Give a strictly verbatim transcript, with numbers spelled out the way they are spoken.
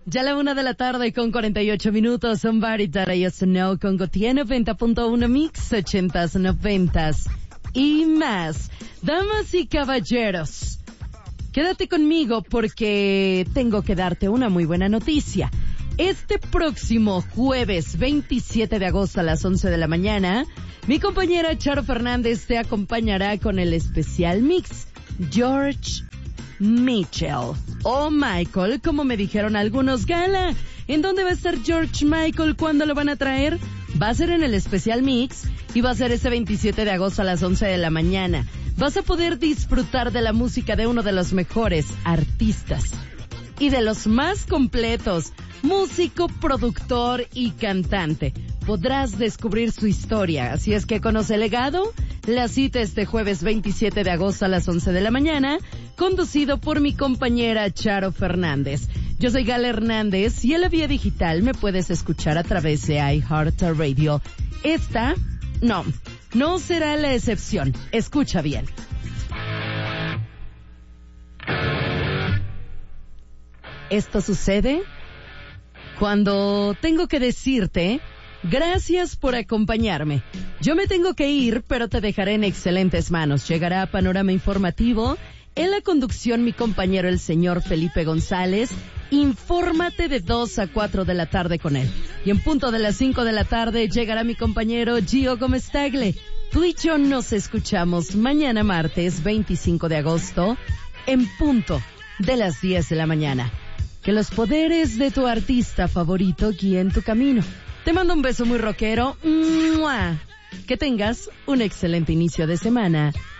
Ya la una de la tarde con cuarenta y ocho minutos. Somebody That I Used to Know con Gautier noventa punto uno Mix, ochentas, noventas y más. Damas y caballeros, quédate conmigo porque tengo que darte una muy buena noticia. Este próximo jueves veintisiete de agosto a las once de la mañana, mi compañera Charo Fernández te acompañará con el especial Mix George Michael o Michael, como me dijeron algunos. Gala, ¿en dónde va a estar George Michael? ¿Cuándo lo van a traer? Va a ser en el especial Mix y va a ser ese veintisiete de agosto a las once de la mañana. Vas a poder disfrutar de la música de uno de los mejores artistas y de los más completos, músico, productor y cantante. Podrás descubrir su historia, así es que conoce el legado. La cita este jueves veintisiete de agosto a las once de la mañana, conducido por mi compañera Charo Fernández. Yo soy Gala Hernández y en la vía digital me puedes escuchar a través de iHeartRadio. Esta, no, no será la excepción. Escucha bien. Esto sucede cuando tengo que decirte gracias por acompañarme. Yo me tengo que ir, pero te dejaré en excelentes manos. Llegará a Panorama Informativo. En la conducción, mi compañero, el señor Felipe González. Infórmate de dos a cuatro de la tarde con él. Y en punto de las cinco de la tarde llegará mi compañero Gio Gómez Tagle. Tú y yo nos escuchamos mañana martes veinticinco de agosto en punto de las diez de la mañana. Que los poderes de tu artista favorito guíen tu camino. Te mando un beso muy rockero. ¡Mua! Que tengas un excelente inicio de semana